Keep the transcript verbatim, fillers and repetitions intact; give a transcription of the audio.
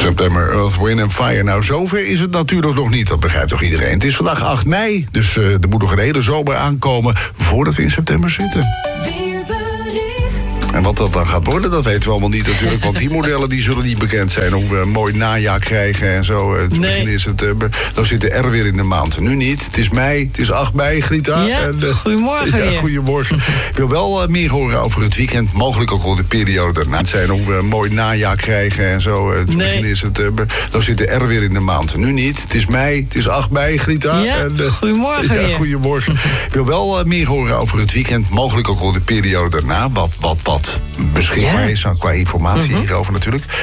September, Earth, Wind and Fire. Nou, zover is het natuurlijk nog niet, dat begrijpt toch iedereen. Het is vandaag acht mei, dus uh, er moet nog een hele zomer aankomen voordat we in september zitten. En wat dat dan gaat worden, dat weten we allemaal niet natuurlijk. Want die modellen die zullen niet bekend zijn. Hoe we een mooi najaar krijgen en zo. Het nee. begin is het, uh, dan zit de R weer in de maand. Nu niet. Het is mei. Het is acht mei, Grita. Ja, en, uh, goedemorgen. Ja, goedemorgen. Ik wil wel uh, meer horen over het weekend. Mogelijk ook al de periode daarna. Het zijn hoe we een mooi najaar krijgen en zo. Het nee. begin is het, uh, dan zit de R weer in de maand. Nu niet. Het is mei. Het is acht mei, Grita. Ja, en, uh, goedemorgen. Ja, goedemorgen. Ik wil wel uh, meer horen over het weekend. Mogelijk ook al de periode daarna. Wat, wat, wat beschikbaar Ja. is qua informatie Mm-hmm. hierover natuurlijk.